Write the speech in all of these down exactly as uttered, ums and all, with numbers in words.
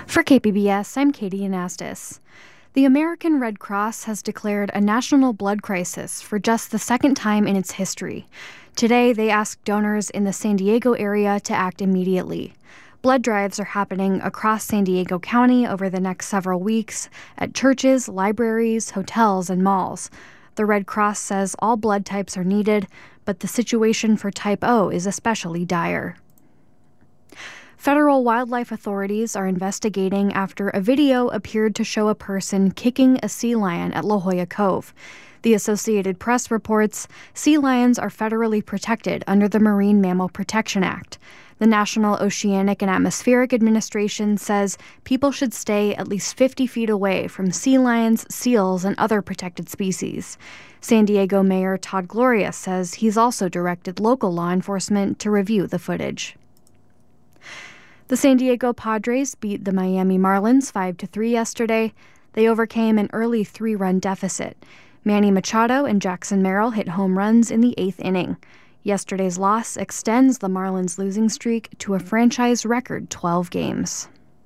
For K P B S, I'm Katie Anastas. The American Red Cross has declared a national blood crisis for just the second time in its history. Today, they asked donors in the San Diego area to act immediately. Blood drives are happening across San Diego County over the next several weeks at churches, libraries, hotels, and malls. The Red Cross says all blood types are needed, but the situation for type O is especially dire. Federal wildlife authorities are investigating after a video appeared to show a person kicking a sea lion at La Jolla Cove. The Associated Press reports sea lions are federally protected under the Marine Mammal Protection Act. The National Oceanic and Atmospheric Administration says people should stay at least fifty feet away from sea lions, seals, and other protected species. San Diego Mayor Todd Gloria says he's also directed local law enforcement to review the footage. The San Diego Padres beat the Miami Marlins five to three yesterday. They overcame an early three-run deficit. Manny Machado and Jackson Merrill hit home runs in the eighth inning. Yesterday's loss extends the Marlins' losing streak to a franchise record twelve games.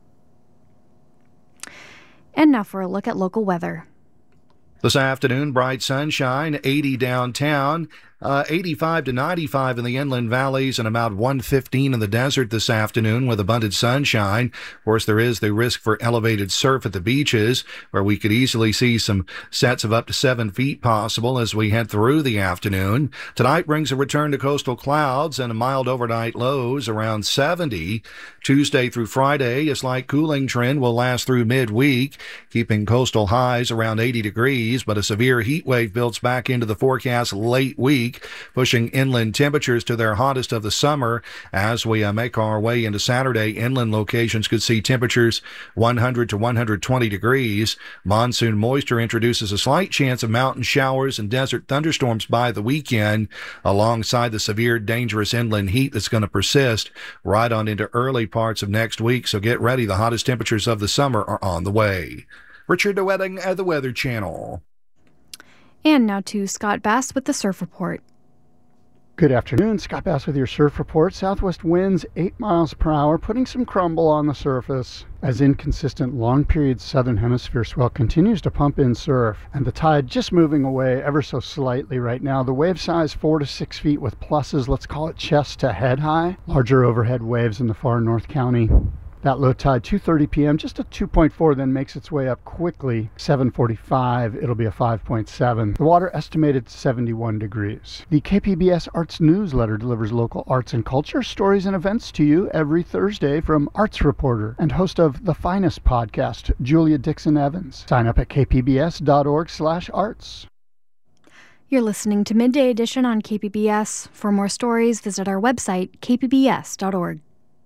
And now for a look at local weather. This afternoon, bright sunshine, eighty downtown, uh, eighty-five to ninety-five in the inland valleys, and about one fifteen in the desert this afternoon with abundant sunshine. Of course, there is the risk for elevated surf at the beaches, where we could easily see some sets of up to seven feet possible as we head through the afternoon. Tonight brings a return to coastal clouds and a mild overnight lows around seventy. Tuesday through Friday, a slight cooling trend will last through midweek, keeping coastal highs around eighty degrees, but a severe heat wave builds back into the forecast late week, pushing inland temperatures to their hottest of the summer. As we uh, make our way into Saturday, inland locations could see temperatures one hundred to one hundred twenty degrees. Monsoon moisture introduces a slight chance of mountain showers and desert thunderstorms by the weekend, alongside the severe, dangerous inland heat that's going to persist right on into early parts of next week. So get ready. The hottest temperatures of the summer are on the way. Richard DeWetting at the Weather Channel. And now to Scott Bass with the Surf Report. Good afternoon. Scott Bass with your Surf Report. Southwest winds eight miles per hour, putting some crumble on the surface as inconsistent long-period southern hemisphere swell continues to pump in surf, and the tide just moving away ever so slightly right now. The wave size four to six feet with pluses, let's call it chest to head high. Larger overhead waves in the far north county. That low tide, two thirty p.m., just a two point four, then makes its way up quickly. seven forty-five, it'll be a five point seven. The water estimated seventy-one degrees. The K P B S Arts newsletter delivers local arts and culture, stories, and events to you every Thursday from arts reporter and host of The Finest podcast, Julia Dixon Evans. Sign up at k p b s dot org slash arts. You're listening to Midday Edition on K P B S. For more stories, visit our website, k p b s dot org.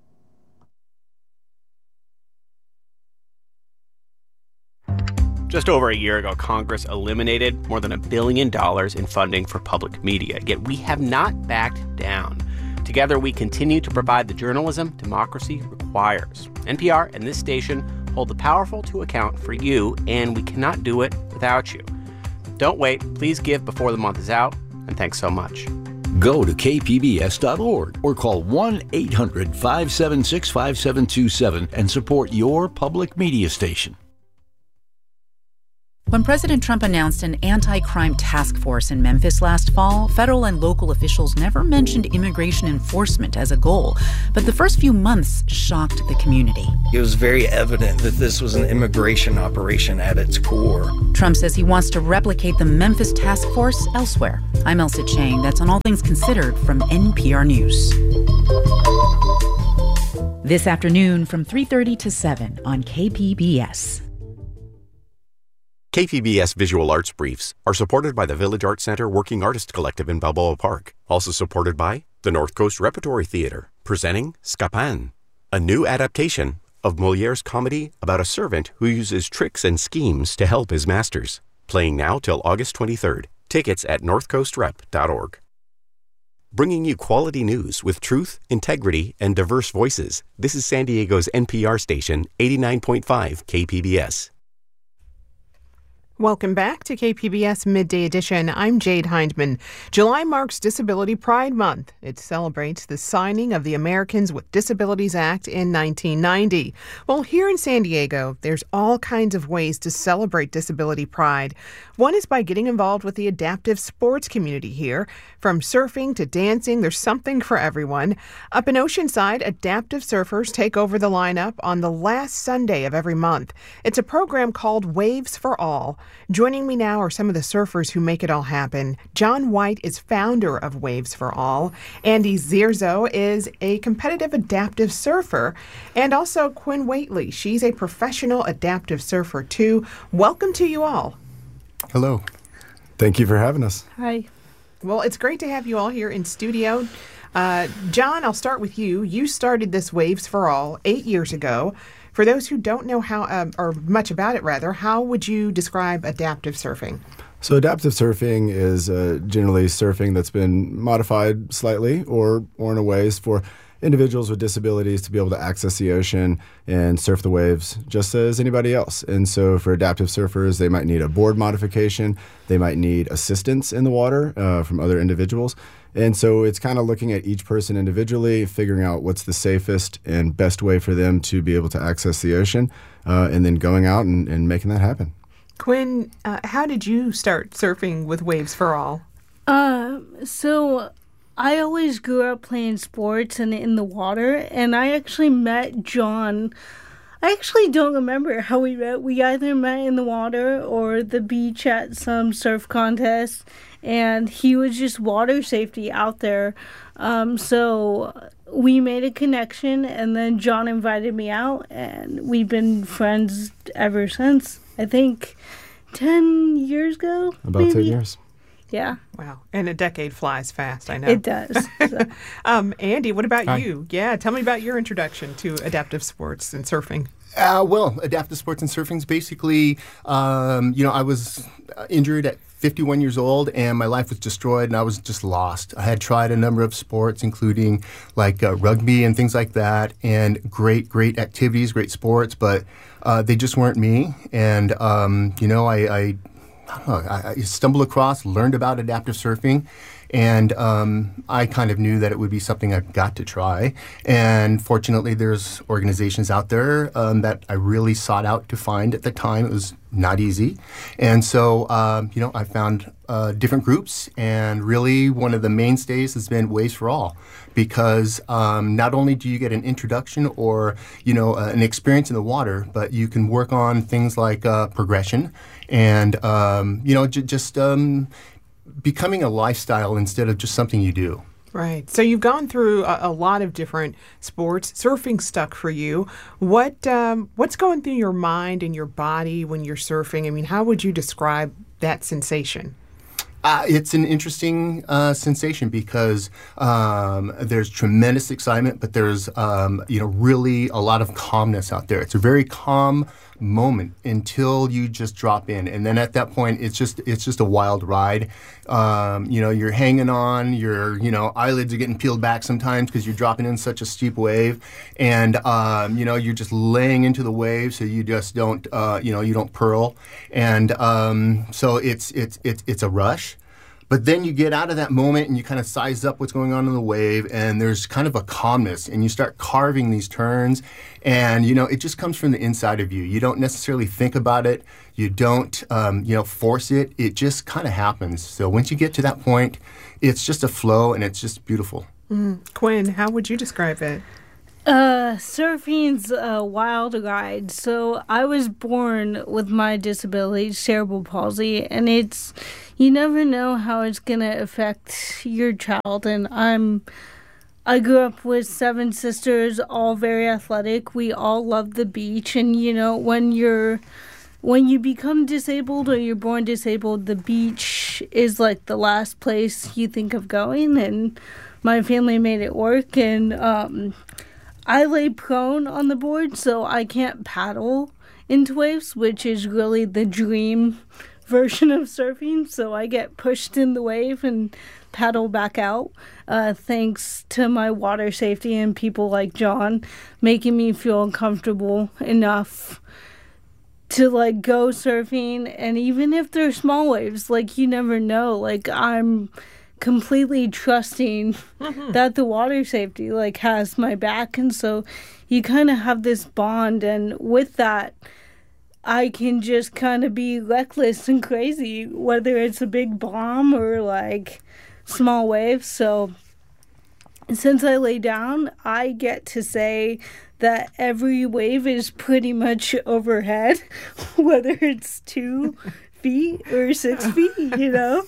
Just over a year ago, Congress eliminated more than a billion dollars in funding for public media, yet we have not backed down. Together, we continue to provide the journalism democracy requires. N P R and this station hold the powerful to account for you, and we cannot do it without you. Don't wait. Please give before the month is out, and thanks so much. Go to k p b s dot org or call one eight hundred five seven six five seven two seven and support your public media station. When President Trump announced an anti-crime task force in Memphis last fall, federal and local officials never mentioned immigration enforcement as a goal. But the first few months shocked the community. It was very evident that this was an immigration operation at its core. Trump says he wants to replicate the Memphis task force elsewhere. I'm Elsa Chang. That's on All Things Considered from N P R News. This afternoon from three thirty to seven on K P B S. K P B S Visual Arts Briefs are supported by the Village Arts Center Working Artist Collective in Balboa Park. Also supported by the North Coast Repertory Theater, presenting Scapin, a new adaptation of Moliere's comedy about a servant who uses tricks and schemes to help his masters. Playing now till August twenty-third. Tickets at north coast rep dot org. Bringing you quality news with truth, integrity, and diverse voices. This is San Diego's N P R station, eighty-nine point five K P B S. Welcome back to K P B S Midday Edition. I'm Jade Hindman. July marks Disability Pride Month. It celebrates the signing of the Americans with Disabilities Act in nineteen ninety. Well, here in San Diego, there's all kinds of ways to celebrate disability pride. One is by getting involved with the adaptive sports community here. From surfing to dancing, there's something for everyone. Up in Oceanside, adaptive surfers take over the lineup on the last Sunday of every month. It's a program called Waves for All. Joining me now are some of the surfers who make it all happen. John White is founder of Waves for All. Andy Zierzo is a competitive adaptive surfer. And also Quinn Waitley. She's a professional adaptive surfer, too. Welcome to you all. Hello. Thank you for having us. Hi. Well, it's great to have you all here in studio. Uh, John, I'll start with you. You started this Waves for All eight years ago. For those who don't know how, um, or much about it rather, how would you describe adaptive surfing? So adaptive surfing is uh, generally surfing that's been modified slightly or, or in a ways for individuals with disabilities to be able to access the ocean and surf the waves just as anybody else. And so for adaptive surfers, they might need a board modification. They might need assistance in the water uh, from other individuals. And so it's kind of looking at each person individually, figuring out what's the safest and best way for them to be able to access the ocean, uh, and then going out and, and making that happen. Quinn, uh, how did you start surfing with Waves for All? Uh, so I always grew up playing sports and in the water, and I actually met John. I actually don't remember how we met. We either met in the water or the beach at some surf contest, and he was just water safety out there. Um, so we made a connection, and then John invited me out, and we've been friends ever since. I think ten years ago. About maybe? ten years. Yeah. Wow. And a decade flies fast, I know. It does. So. um, Andy, what about Hi. you? Yeah, tell me about your introduction to adaptive sports and surfing. Uh, well, adaptive sports and surfing is basically, um, you know, I was injured at fifty-one years old and my life was destroyed and I was just lost. I had tried a number of sports, including like uh, rugby and things like that, and great, great activities, great sports, but uh, they just weren't me. And, um, you know, I... I I don't know, I, I stumbled across, learned about adaptive surfing, and um, I kind of knew that it would be something I've got to try. And fortunately, there's organizations out there um, that I really sought out to find at the time. It was not easy. And so, um, you know, I found uh, different groups, and really one of the mainstays has been Waves for All, because um, not only do you get an introduction or, you know, uh, an experience in the water, but you can work on things like uh, progression and, um, you know, j- just um, becoming a lifestyle instead of just something you do. Right. So you've gone through a, a lot of different sports. Surfing stuck for you. What um, what's going through your mind and your body when you're surfing? I mean, how would you describe that sensation? Uh, it's an interesting uh, sensation because um, there's tremendous excitement, but there's um, you know really a lot of calmness out there. It's a very calm moment until you just drop in, and then at that point, it's just it's just a wild ride. Um, you know, you're hanging on, your you know eyelids are getting peeled back sometimes because you're dropping in such a steep wave, and um, you know you're just laying into the wave, so you just don't uh, you know you don't pearl, and um, so it's it's it's it's a rush. But then you get out of that moment and you kind of size up what's going on in the wave, and there's kind of a calmness, and you start carving these turns, and you know it just comes from the inside of you. You don't necessarily think about it. You don't um, you know force it. It just kind of happens. So once you get to that point, it's just a flow, and it's just beautiful. Mm. Quinn, how would you describe it? Uh, surfing's a wild ride. So I was born with my disability, cerebral palsy, and it's, you never know how it's going to affect your child. And I'm, I grew up with seven sisters, all very athletic. We all love the beach. And, you know, when you're, when you become disabled or you're born disabled, the beach is like the last place you think of going. And my family made it work. And, um... I lay prone on the board, so I can't paddle into waves, which is really the dream version of surfing. So I get pushed in the wave and paddle back out, uh, thanks to my water safety and people like John making me feel comfortable enough to like go surfing, and even if they're small waves, like you never know. Like I'm completely trusting mm-hmm. that the water safety like has my back, and so you kind of have this bond, and with that I can just kind of be reckless and crazy, whether it's a big bomb or like small waves. So since I lay down, I get to say that every wave is pretty much overhead, whether it's two feet or six feet, you know.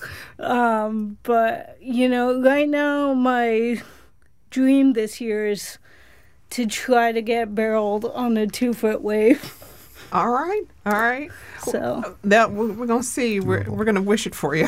Um, but, you know, right now my dream this year is to try to get barreled on a two-foot wave. All right, all right. So that we're, we're gonna see. We're we're gonna wish it for you.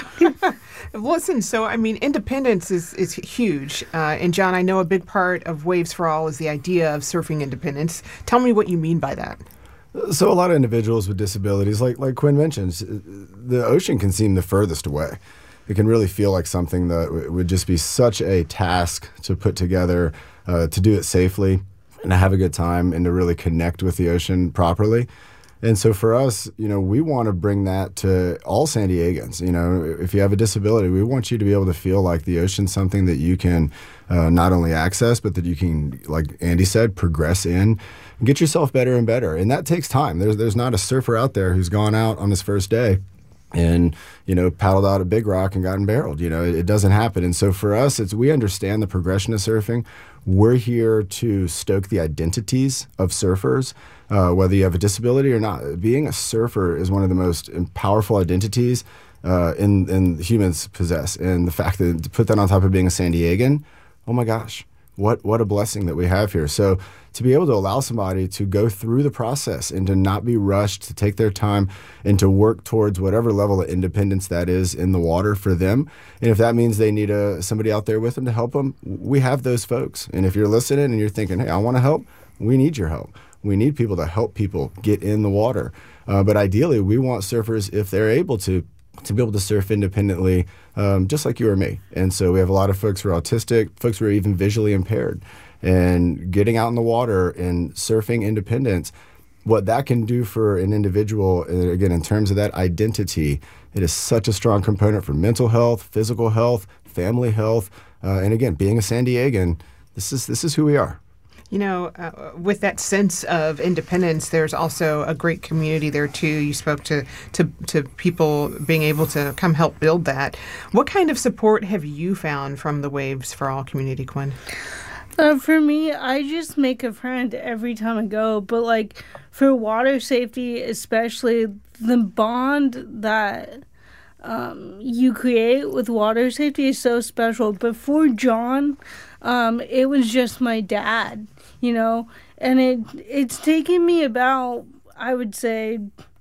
Listen, so I mean, independence is is huge, uh, and John, I know a big part of Waves for All is the idea of surfing independence. Tell me what you mean by that. So a lot of individuals with disabilities, like like Quinn mentions, the ocean can seem the furthest away. It can really feel like something that w- would just be such a task to put together, uh, to do it safely, and to have a good time, and to really connect with the ocean properly. And so for us, you know, we want to bring that to all San Diegans. You know, if you have a disability, we want you to be able to feel like the ocean's something that you can uh, not only access, but that you can, like Andy said, progress in and get yourself better and better. And that takes time. There's there's not a surfer out there who's gone out on his first day and, you know, paddled out a big rock and gotten barreled. You know, it, it doesn't happen. And so for us, it's we understand the progression of surfing. We're here to stoke the identities of surfers, uh, whether you have a disability or not. Being a surfer is one of the most powerful identities uh, in, in humans possess. And the fact that to put that on top of being a San Diegan, oh my gosh, what what a blessing that we have here. So to be able to allow somebody to go through the process and to not be rushed, to take their time and to work towards whatever level of independence that is in the water for them. And if that means they need a, somebody out there with them to help them, we have those folks. And if you're listening and you're thinking, hey, I want to help, we need your help. We need people to help people get in the water. Uh, but ideally, we want surfers, if they're able to, to be able to surf independently, um, just like you or me. And so we have a lot of folks who are autistic, folks who are even visually impaired. And getting out in the water and surfing independence, what that can do for an individual, again, in terms of that identity, it is such a strong component for mental health, physical health, family health. Uh, and again, being a San Diegan, this is this is who we are. You know, uh, with that sense of independence, there's also a great community there, too. You spoke to, to, to people being able to come help build that. What kind of support have you found from the Waves for All community, Quinn? Uh, for me, I just make a friend every time I go. But, like, for water safety especially, the bond that um, you create with water safety is so special. Before John, um, it was just my dad, you know. And it it's taken me about, I would say,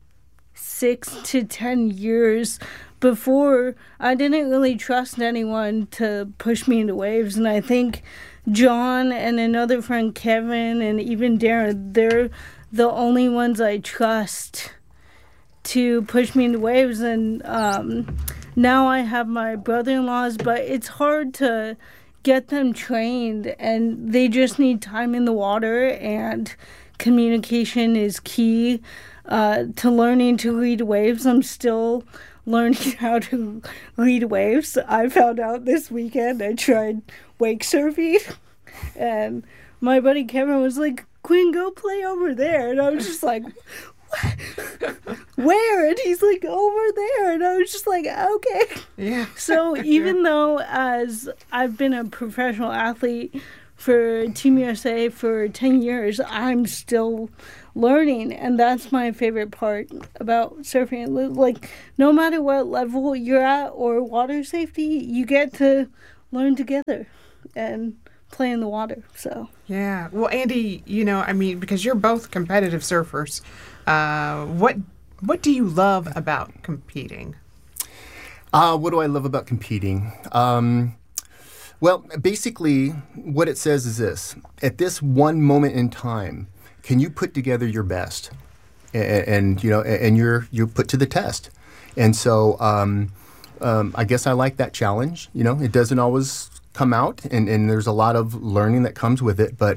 six to ten years before I didn't really trust anyone to push me into waves. And I think John and another friend, Kevin, and even Darren, they're the only ones I trust to push me into waves. And um, now I have my brother-in-laws, but it's hard to get them trained, and they just need time in the water, and communication is key uh, to learning to read waves. I'm still learning how to read waves. I found out this weekend I tried wake surfing, and my buddy Kevin was like, Quinn, go play over there. And I was just like, what? Where? And he's like, over there. And I was just like, okay. Yeah. So even though as I've been a professional athlete for Team U S A for ten years, I'm still learning. And that's my favorite part about surfing. Like, no matter what level you're at or water safety, you get to learn together and play in the water. So yeah. Well, Andy, you know, I mean, because you're both competitive surfers, uh, what what do you love about competing? Uh, what do I love about competing? Um, well, basically, what it says is this: at this one moment in time, can you put together your best, and, and you know, and you're you're put to the test. And so, um, um, I guess I like that challenge. You know, it doesn't always come out, and, and there's a lot of learning that comes with it. But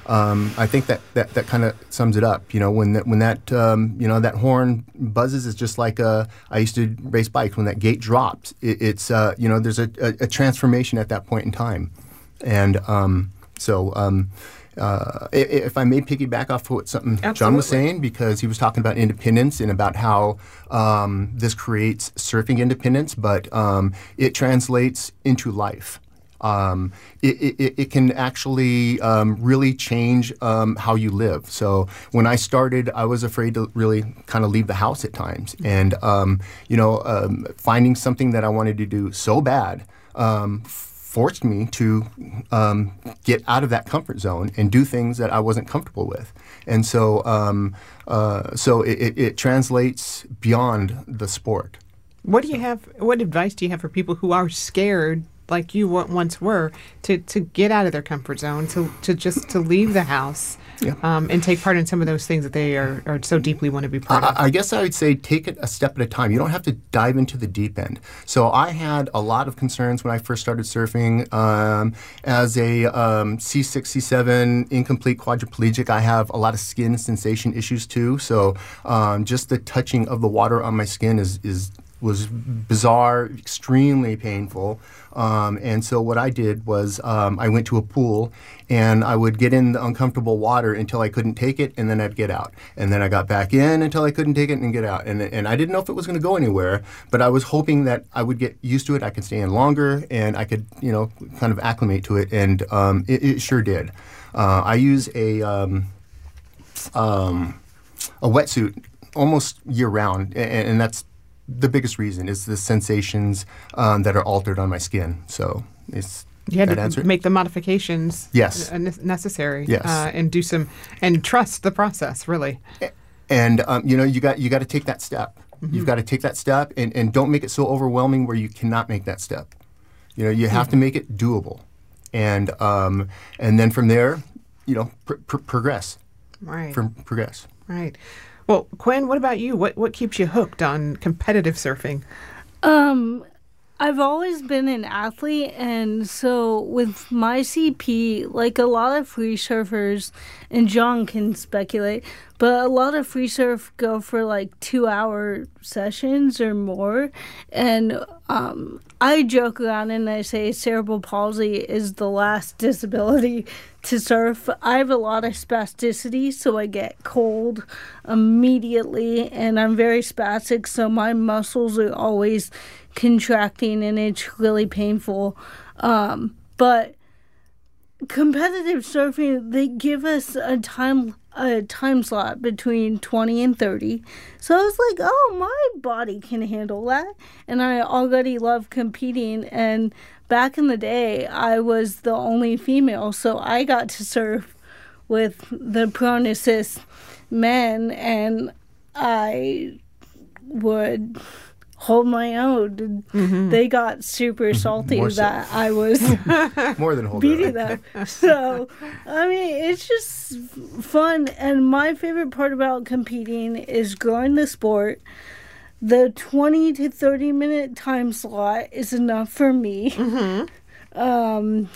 um, I think that, that, that kind of sums it up. You know, when that, when that um, you know, that horn buzzes, is just like a, I used to race bikes. When that gate drops, it, it's, uh, you know, there's a, a, a transformation at that point in time. And um, so um, uh, if I may piggyback off what something Absolutely. John was saying, because he was talking about independence and about how um, this creates surfing independence, but um, it translates into life. Um, it, it, it can actually um, really change um, how you live. So when I started, I was afraid to really kind of leave the house at times. And, um, you know, um, finding something that I wanted to do so bad um, forced me to um, get out of that comfort zone and do things that I wasn't comfortable with. And so um, uh, so it, it, it translates beyond the sport. What do you have, what advice do you have for people who are scared, like you once were, to, to get out of their comfort zone, to, to just to leave the house yeah. um, and take part in some of those things that they are, are so deeply want to be part I, of? I guess I would say take it a step at a time. You don't have to dive into the deep end. So I had a lot of concerns when I first started surfing. Um, as a um, C six, C seven incomplete quadriplegic, I have a lot of skin sensation issues too. So um, just the touching of the water on my skin is is was bizarre, extremely painful. Um, and so what I did was um, I went to a pool and I would get in the uncomfortable water until I couldn't take it, and then I'd get out. And then I got back in until I couldn't take it and get out. And, and I didn't know if it was going to go anywhere, but I was hoping that I would get used to it, I could stay in longer, and I could, you know, kind of acclimate to it. And um, it, it sure did. Uh, I use a, um, um, a wetsuit almost year-round, and, and that's the biggest reason is the sensations um, that are altered on my skin. So it's you had that to answer? make the modifications yes. necessary yes. uh, and do some and trust the process, really. And um, you know, you got you got to take that step. Mm-hmm. You've got to take that step, and, and don't make it so overwhelming where you cannot make that step. You know, you have mm-hmm. to make it doable, and um, and then from there, you know, pr- pr- progress. Right. From progress. Right. Well, Quinn, what about you? What what keeps you hooked on competitive surfing? Um, I've always been an athlete, and so with my C P, like a lot of free surfers, and John can speculate, but a lot of free surf go for like two-hour sessions or more, and um, I joke around and I say cerebral palsy is the last disability to surf. I have a lot of spasticity, so I get cold immediately, and I'm very spastic, so my muscles are always contracting, and it's really painful. Um, but competitive surfing, they give us a time a time slot between twenty and thirty. So I was like, oh, my body can handle that. And I already love competing. And back in the day, I was the only female, so I got to surf with the prone assist men, and I would hold my own. Mm-hmm. They got super salty More that so. I was more than beating them. So, I mean, it's just fun. And my favorite part about competing is growing the sport. The twenty to thirty minute time slot is enough for me. Mm-hmm. Um,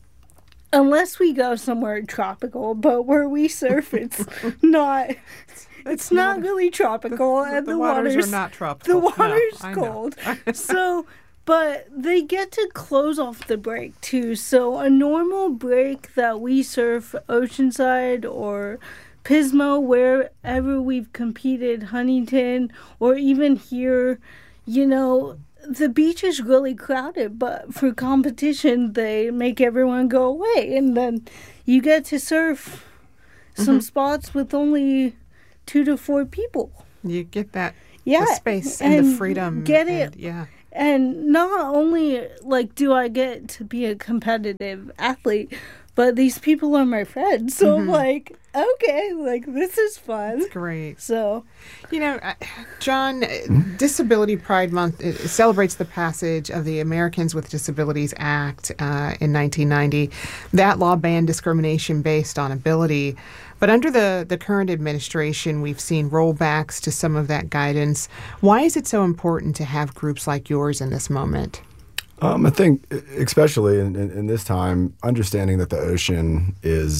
unless we go somewhere tropical, but where we surf, it's not... It's, it's not, not really tropical, the, and the, the, the waters, waters are not tropical. The water's no, cold. So, but they get to close off the break too. So a normal break that we surf Oceanside or Pismo, wherever we've competed, Huntington, or even here, you know, the beach is really crowded, but for competition, they make everyone go away, and then you get to surf mm-hmm. some spots with only two to four people. You get that yeah, the space and, and the freedom. Get and, it. Yeah. And not only, like, do I get to be a competitive athlete, but these people are my friends. So, mm-hmm. like, okay, like, this is fun. That's great. So, you know, John, Disability Pride Month it celebrates the passage of the Americans with Disabilities Act uh, in nineteen ninety. That law banned discrimination based on ability. But under the, the current administration, we've seen rollbacks to some of that guidance. Why is it so important to have groups like yours in this moment? Um, I think, especially in, in, in this time, understanding that the ocean is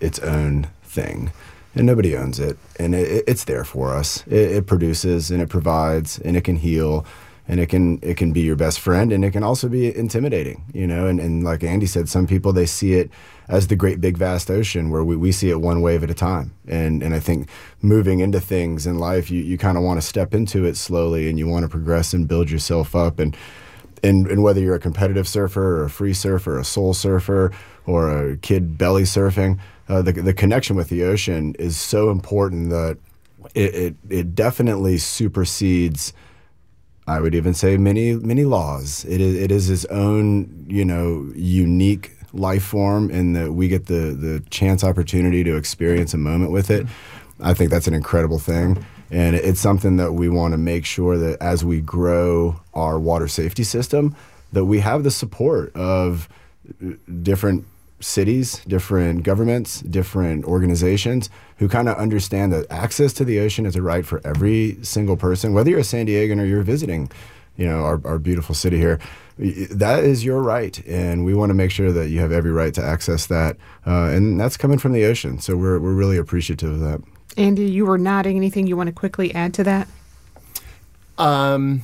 its own thing. And nobody owns it. And it, it's there for us. It, it produces and it provides and it can heal and it can it can be your best friend and it can also be intimidating, you know. And, and like Andy said, some people, they see it as the great big vast ocean where we, we see it one wave at a time. And and I think moving into things in life, you, you kind of want to step into it slowly and you want to progress and build yourself up. And, and and whether you're a competitive surfer or a free surfer, a soul surfer, or a kid belly surfing, uh, the the connection with the ocean is so important that it it, it definitely supersedes, I would even say, many many laws. It is it is its own, you know, unique life form, in that we get the the chance opportunity to experience a moment with it. I think that's an incredible thing, and it's something that we want to make sure that as we grow our water safety system, that we have the support of different cities, different governments, different organizations who kind of understand that access to the ocean is a right for every single person, whether you're a San Diegan or you're visiting, you know, our, our beautiful city here. That is your right, and we want to make sure that you have every right to access that, uh, and that's coming from the ocean. So we're we're really appreciative of that. Andy, you were nodding. Anything you want to quickly add to that? Um.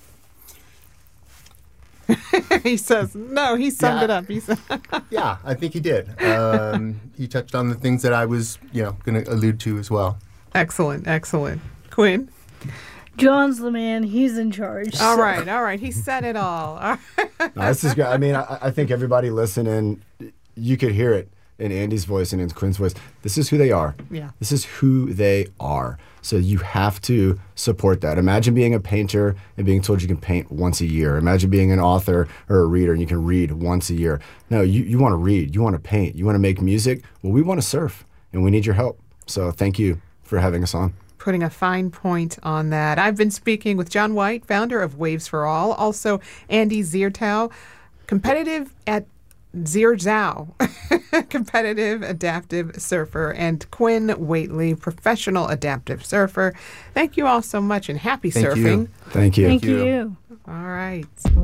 He says, no, he summed yeah. it up. He said, yeah, I think he did. Um, he touched on the things that I was, you know, going to allude to as well. Excellent, excellent. Quinn? John's the man. He's in charge. All so. right, all right. He said it all. all right. No, this is great. I mean, I, I think everybody listening, you could hear it in Andy's voice and in Quinn's voice. This is who they are. Yeah. This is who they are. So you have to support that. Imagine being a painter and being told you can paint once a year. Imagine being an author or a reader and you can read once a year. No, you, you want to read. You want to paint. You want to make music. Well, we want to surf, and we need your help. So thank you for having us on. Putting a fine point on that. I've been speaking with John White, founder of Waves for All, also Andy Ziertow, competitive at Zierzao, competitive adaptive surfer, and Quinn Whately, professional adaptive surfer. Thank you all so much, and happy Thank surfing. You. Thank you. Thank you. you. All right.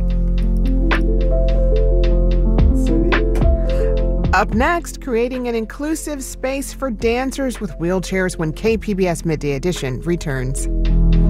Up next, creating an inclusive space for dancers with wheelchairs when K P B S Midday Edition returns.